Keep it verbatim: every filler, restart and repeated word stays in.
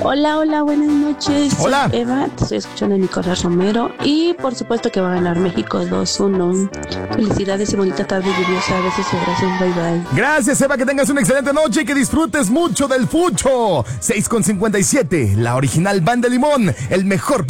Hola, hola, buenas noches. Hola. Soy Eva, te estoy escuchando en Nicolás Romero y por supuesto que va a ganar México dos uno. Felicidades y bonita tarde lluviosa. Besos y abrazos. Bye, bye. Gracias, Eva, que tengas una excelente noche y que disfrutes mucho del fucho. seis con cincuenta y siete, la original Banda Limón, el mejor